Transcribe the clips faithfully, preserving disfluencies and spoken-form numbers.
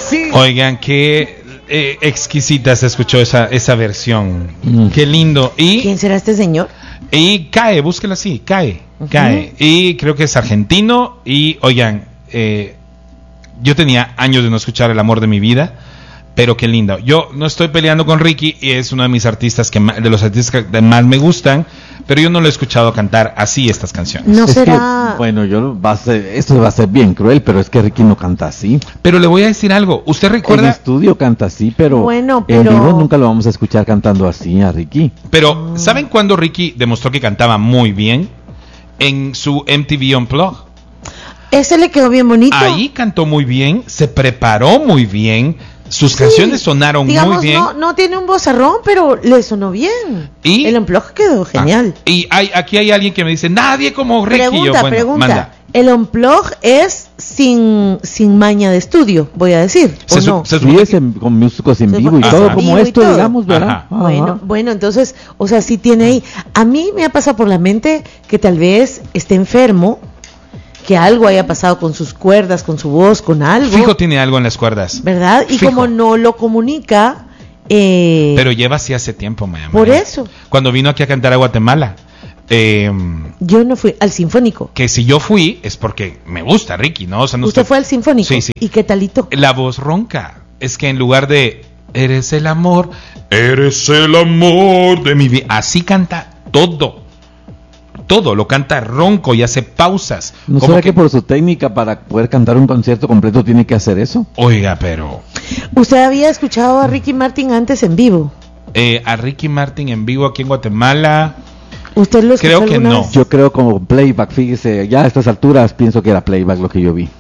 así. Oigan, qué eh, exquisita se escuchó esa, esa versión. Mm. Qué lindo. ¿Y quién será este señor? Y cae, búsquela así, cae, uh-huh. cae. Y creo que es argentino. Y oigan, eh, yo tenía años de no escuchar El amor de mi vida, pero qué lindo. Yo no estoy peleando con Ricky, y es uno de mis artistas que de los artistas que más me gustan, pero yo no lo he escuchado cantar así estas canciones. No es será. Que, bueno, yo va a ser, esto va a ser bien cruel, pero es que Ricky no canta así. Pero le voy a decir algo. ¿Usted recuerda? En estudio canta así, pero, bueno, pero... en vivo nunca lo vamos a escuchar cantando así a Ricky. Pero ¿saben cuándo Ricky demostró que cantaba muy bien? En su M T V Unplugged. Ese le quedó bien bonito. Ahí cantó muy bien, se preparó muy bien, sus sí, canciones sonaron digamos, muy bien. No, no tiene un vozarrón, pero le sonó bien. ¿Y? El unplug quedó genial. Ah, y hay, aquí hay alguien que me dice, nadie como Ricky. Pregunta, Yo, bueno, pregunta. Manda. El unplug es sin, sin maña de estudio, voy a decir. Se, ¿o su, no? se sí, es en, con músicos en vivo y Ajá. todo, como vivo esto, todo. digamos, ¿verdad? Ajá. Ajá. Bueno, bueno, entonces, o sea, sí tiene ahí. A mí me ha pasado por la mente que tal vez esté enfermo, que algo haya pasado con sus cuerdas, con su voz, con algo. Fijo tiene algo en las cuerdas. ¿Verdad? Y Fijo. como no lo comunica... Eh, Pero lleva así hace tiempo, Maya. Por eso. Cuando vino aquí a cantar a Guatemala. Eh, yo no fui al Sinfónico. Que si yo fui es porque me gusta Ricky, ¿no? O sea, no ¿Usted estoy... fue al Sinfónico? Sí, sí. ¿Y qué talito? La voz ronca. Es que en lugar de eres el amor, eres el amor de mi vida, así canta todo. Todo, lo canta ronco y hace pausas. ¿No será que... que por su técnica para poder cantar un concierto completo tiene que hacer eso? Oiga, pero... ¿Usted había escuchado a Ricky Martin antes en vivo? Eh, a Ricky Martin en vivo aquí en Guatemala... ¿Usted lo escuchó? Creo que no. Vez? Yo creo como playback, fíjese, ya a estas alturas pienso que era playback lo que yo vi.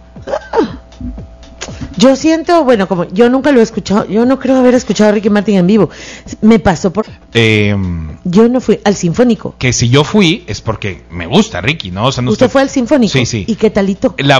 Yo siento, bueno, como yo nunca lo he escuchado, yo no creo haber escuchado a Ricky Martin en vivo. Me pasó por... Eh, yo no fui al Sinfónico. Que si yo fui es porque me gusta Ricky, ¿no? O sea, no ¿Usted estoy... fue al Sinfónico? Sí, sí. ¿Y qué talito? La